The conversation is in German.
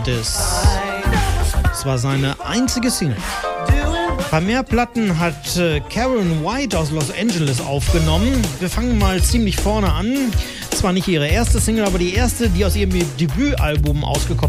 Das war seine einzige Single. Ein paar mehr Platten hat Karen White aus Los Angeles aufgenommen. Wir fangen mal ziemlich vorne an. Zwar nicht ihre erste Single, aber die erste, die aus ihrem Debütalbum ausgekommen